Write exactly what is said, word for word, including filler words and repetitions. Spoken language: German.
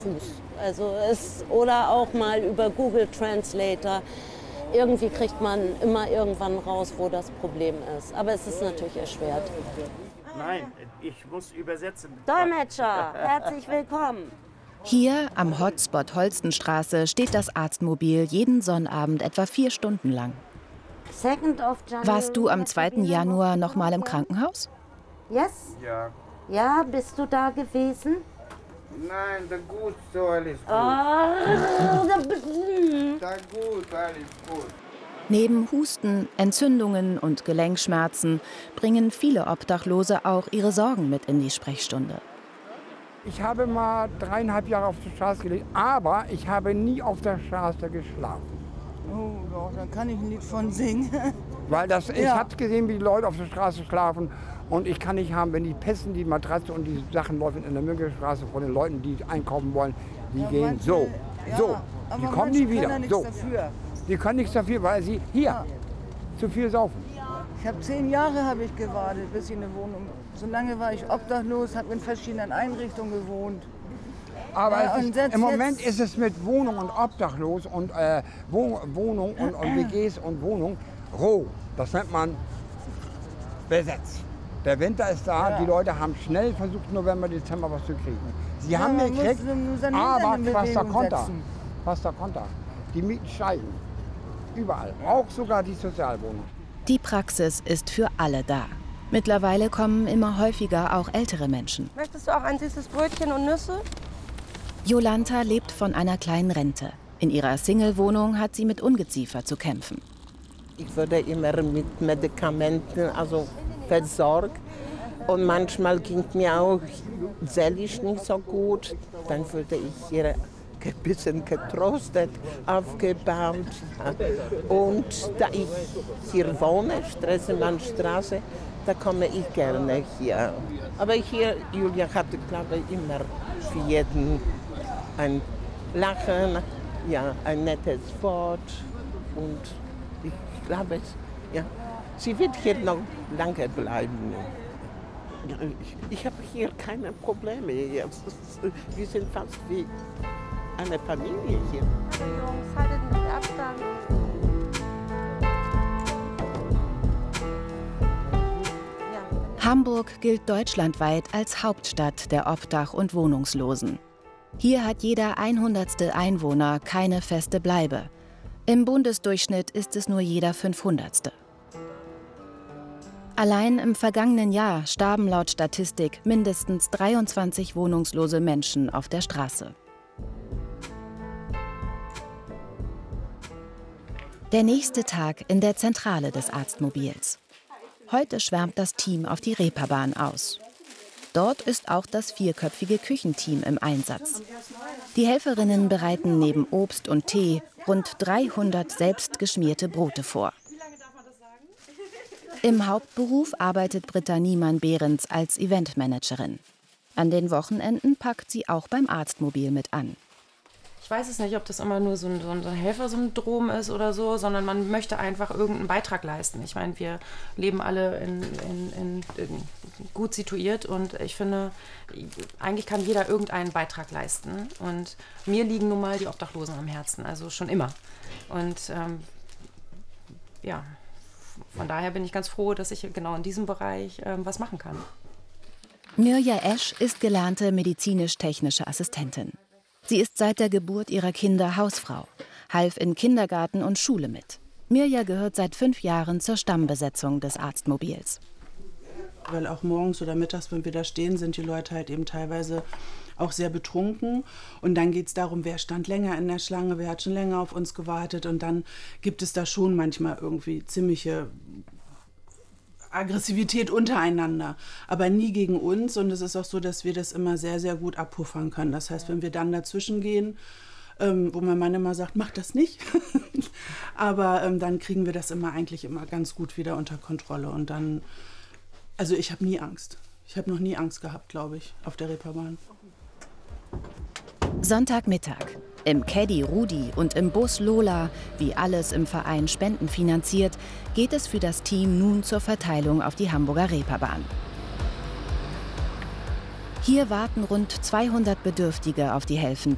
Fuß. Also es, oder auch mal über Google Translator. Irgendwie kriegt man immer irgendwann raus, wo das Problem ist. Aber es ist natürlich erschwert. Nein, ich muss übersetzen. Dolmetscher, herzlich willkommen. Hier am Hotspot Holstenstraße steht das Arztmobil jeden Sonnabend etwa vier Stunden lang. Warst du am zweiten Januar noch mal im Krankenhaus? Yes? Ja. Ja, bist du da gewesen? Nein, da gut, so alles gut. Oh, Da gut, alles gut. Neben Husten, Entzündungen und Gelenkschmerzen bringen viele Obdachlose auch ihre Sorgen mit in die Sprechstunde. Ich habe mal dreieinhalb Jahre auf der Straße gelebt, aber ich habe nie auf der Straße geschlafen. Oh, ja, da kann ich ein Lied von singen. Weil das, ich Ja. habe gesehen, wie die Leute auf der Straße schlafen. Und ich kann nicht haben, wenn die Pässen, die Matratze und die Sachen laufen in der Müngelstraße von den Leuten, die einkaufen wollen, die Ja, gehen manche- so, ja, so. aber Die kommen manche nie können wieder. da nichts So. dafür. Die können nichts dafür, weil sie hier Ja. zu viel saufen. Ich habe zehn Jahre habe ich gewartet, bis ich eine Wohnung. So lange war ich obdachlos, habe in verschiedenen Einrichtungen gewohnt. Aber Ja, es und ist, jetzt- im Moment jetzt- ist es mit Wohnung und Obdachlos und äh, Wo Wohnung und, und W Gs und Wohnung roh. Das nennt man besetzt. Der Winter ist da, Ja. die Leute haben schnell versucht, November, Dezember was zu kriegen. Sie Ja, haben man gekriegt, muss nur seinen aber Hintern in Quasta Bewegung Konter. setzen. Quasta Konter. Die Mieten steigen. Überall. Auch sogar die Sozialwohnung. Die Praxis ist für alle da. Mittlerweile kommen immer häufiger auch ältere Menschen. Möchtest du auch ein süßes Brötchen und Nüsse? Jolanta lebt von einer kleinen Rente. In ihrer Single-Wohnung hat sie mit Ungeziefer zu kämpfen. Ich wurde immer mit Medikamenten also versorgt. Und manchmal ging mir auch seelisch nicht so gut. Dann wurde ich hier ein bisschen getröstet, aufgebaut. Und da ich hier wohne, Stresemannstraße, da komme ich gerne hier. Aber hier, Julia hatte, glaube ich, immer für jeden ein Lachen, ja, ein nettes Wort. Und ich glaube, ja, sie wird hier noch lange bleiben. Ich, ich habe hier keine Probleme. Jetzt, wir sind fast wie eine Familie hier. Jungs, haltet den Abstand. Ja. Hamburg gilt deutschlandweit als Hauptstadt der Obdach- und Wohnungslosen. Hier hat jeder einhundertste Einwohner keine feste Bleibe. Im Bundesdurchschnitt ist es nur jeder fünfhundertste. Allein im vergangenen Jahr starben laut Statistik mindestens dreiundzwanzig wohnungslose Menschen auf der Straße. Der nächste Tag in der Zentrale des Arztmobils. Heute schwärmt das Team auf die Reeperbahn aus. Dort ist auch das vierköpfige Küchenteam im Einsatz. Die Helferinnen bereiten neben Obst und Tee rund dreihundert selbstgeschmierte Brote vor. Im Hauptberuf arbeitet Britta Niemann-Behrens als Eventmanagerin. An den Wochenenden packt sie auch beim Arztmobil mit an. Ich weiß es nicht, ob das immer nur so ein, so ein Helfersyndrom ist oder so, sondern man möchte einfach irgendeinen Beitrag leisten. Ich meine, wir leben alle in, in, in, in gut situiert und ich finde, eigentlich kann jeder irgendeinen Beitrag leisten. Und mir liegen nun mal die Obdachlosen am Herzen, also schon immer. Und ähm, ja, von daher bin ich ganz froh, dass ich genau in diesem Bereich ähm, was machen kann. Mirja Esch ist gelernte medizinisch-technische Assistentin. Sie ist seit der Geburt ihrer Kinder Hausfrau, half in Kindergarten und Schule mit. Mirja gehört seit fünf Jahren zur Stammbesetzung des Arztmobils. Weil auch morgens oder mittags, wenn wir da stehen, sind die Leute halt eben teilweise auch sehr betrunken. Und dann geht es darum, wer stand länger in der Schlange, wer hat schon länger auf uns gewartet. Und dann gibt es da schon manchmal irgendwie ziemliche Aggressivität untereinander, aber nie gegen uns. Und es ist auch so, dass wir das immer sehr, sehr gut abpuffern können. Das heißt, wenn wir dann dazwischen gehen, ähm, wo mein Mann immer sagt, mach das nicht, aber ähm, dann kriegen wir das immer eigentlich immer ganz gut wieder unter Kontrolle. Und dann, also ich habe nie Angst. Ich habe noch nie Angst gehabt, glaube ich, auf der Reeperbahn. Sonntagmittag. Im Caddy Rudi und im Bus Lola, wie alles im Verein spendenfinanziert, geht es für das Team nun zur Verteilung auf die Hamburger Reeperbahn. Hier warten rund zweihundert Bedürftige auf die helfenden